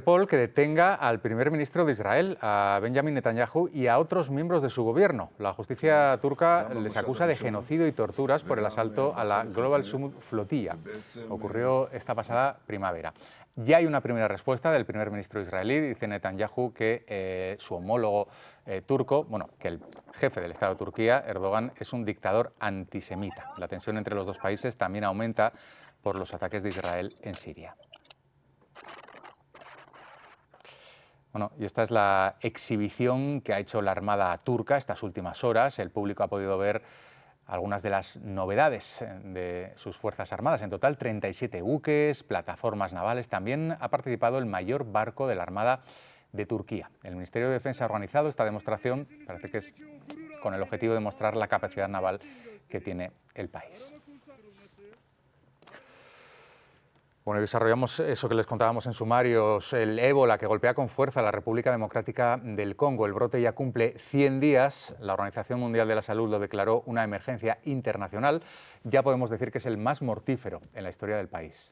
Interpol que detenga al primer ministro de Israel, a Benjamin Netanyahu, y a otros miembros de su gobierno. La justicia turca les acusa de genocidio y torturas por el asalto a la Global Summit Flotilla. Ocurrió esta pasada primavera. Ya hay una primera respuesta del primer ministro israelí. Dice Netanyahu que su homólogo turco, que el jefe del Estado de Turquía, Erdogan, es un dictador antisemita. La tensión entre los dos países también aumenta por los ataques de Israel en Siria. Y esta es la exhibición que ha hecho la Armada turca estas últimas horas. El público ha podido ver algunas de las novedades de sus Fuerzas Armadas. En total, 37 buques, plataformas navales. También ha participado el mayor barco de la Armada de Turquía. El Ministerio de Defensa ha organizado esta demostración, parece que es con el objetivo de mostrar la capacidad naval que tiene el país. Bueno, y desarrollamos eso que les contábamos en sumarios, el ébola que golpea con fuerza a la República Democrática del Congo. El brote ya cumple 100 días. La Organización Mundial de la Salud lo declaró una emergencia internacional. Ya podemos decir que es el más mortífero en la historia del país.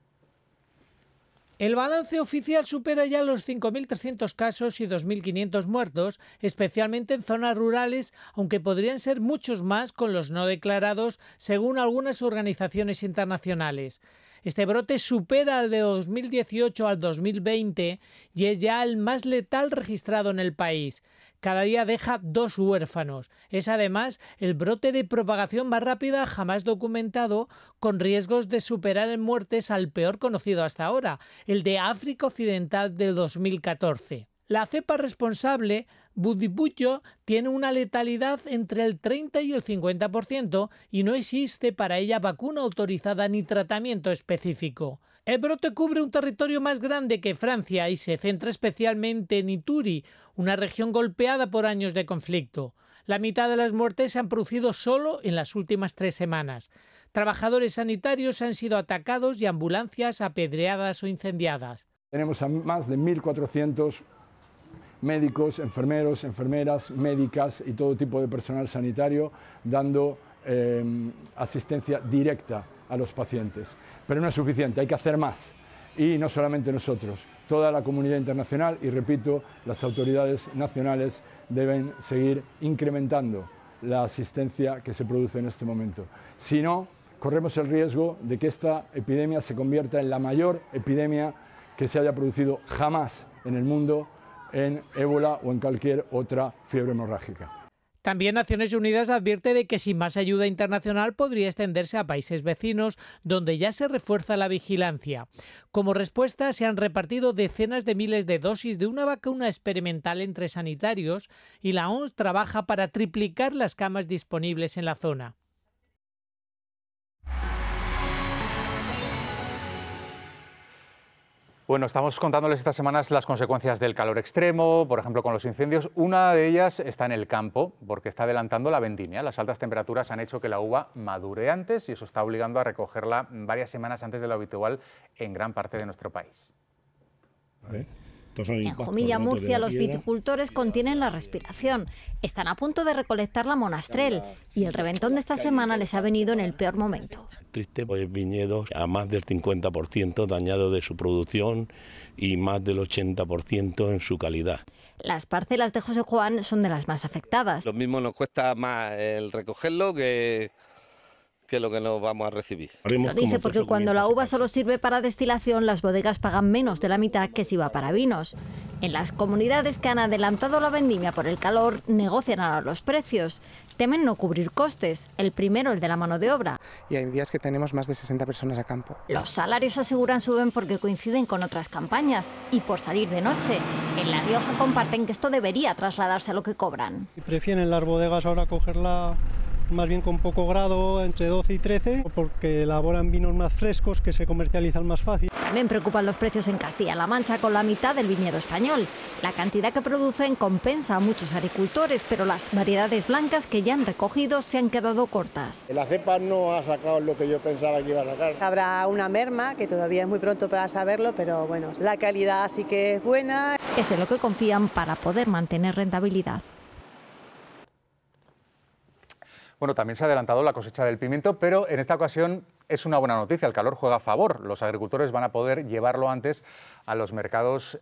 El balance oficial supera ya los 5.300 casos y 2.500 muertos, especialmente en zonas rurales, aunque podrían ser muchos más con los no declarados, según algunas organizaciones internacionales. Este brote supera al de 2018 al 2020 y es ya el más letal registrado en el país. Cada día deja 2 huérfanos. Es además el brote de propagación más rápida jamás documentado, con riesgos de superar en muertes al peor conocido hasta ahora, el de África Occidental del 2014. La cepa responsable, Bundibugyo, tiene una letalidad entre el 30 y el 50% y no existe para ella vacuna autorizada ni tratamiento específico. El brote cubre un territorio más grande que Francia y se centra especialmente en Ituri, una región golpeada por años de conflicto. La mitad de las muertes se han producido solo en las últimas 3 semanas. Trabajadores sanitarios han sido atacados y ambulancias apedreadas o incendiadas. Tenemos a más de 1.400 médicos, enfermeros, enfermeras, médicas y todo tipo de personal sanitario dando asistencia directa a los pacientes. Pero no es suficiente, hay que hacer más. Y no solamente nosotros, toda la comunidad internacional y, repito, las autoridades nacionales deben seguir incrementando la asistencia que se produce en este momento. Si no, corremos el riesgo de que esta epidemia se convierta en la mayor epidemia que se haya producido jamás en el mundo en ébola o en cualquier otra fiebre hemorrágica. También Naciones Unidas advierte de que sin más ayuda internacional podría extenderse a países vecinos, donde ya se refuerza la vigilancia. Como respuesta, se han repartido decenas de miles de dosis de una vacuna experimental entre sanitarios y la OMS trabaja para triplicar las camas disponibles en la zona. Bueno, estamos contándoles estas semanas las consecuencias del calor extremo, por ejemplo, con los incendios. Una de ellas está en el campo, porque está adelantando la vendimia. Las altas temperaturas han hecho que la uva madure antes y eso está obligando a recogerla varias semanas antes de lo habitual en gran parte de nuestro país. En Jumilla, Murcia, los viticultores contienen la respiración. Están a punto de recolectar la monastrell y el reventón de esta semana les ha venido en el peor momento. Triste, pues viñedos a más del 50% dañado de su producción y más del 80% en su calidad. Las parcelas de José Juan son de las más afectadas. Lo mismo nos cuesta más el recogerlo que lo que nos vamos a recibir. Lo dice porque cuando la uva solo sirve para destilación, las bodegas pagan menos de la mitad que si va para vinos. En las comunidades que han adelantado la vendimia por el calor, negocian ahora los precios. Temen no cubrir costes, el primero el de la mano de obra. Y hay días que tenemos más de 60 personas a campo. Los salarios, aseguran, suben porque coinciden con otras campañas y por salir de noche. En La Rioja comparten que esto debería trasladarse a lo que cobran. Prefieren las bodegas ahora cogerla más bien con poco grado, entre 12 y 13, porque elaboran vinos más frescos que se comercializan más fácil. También preocupan los precios en Castilla-La Mancha, con la mitad del viñedo español. La cantidad que producen compensa a muchos agricultores, pero las variedades blancas que ya han recogido se han quedado cortas. La cepa no ha sacado lo que yo pensaba que iba a sacar. Habrá una merma, que todavía es muy pronto para saberlo, pero bueno, la calidad sí que es buena. Es en lo que confían para poder mantener rentabilidad. Bueno, también se ha adelantado la cosecha del pimiento, pero en esta ocasión es una buena noticia. El calor juega a favor. Los agricultores van a poder llevarlo antes a los mercados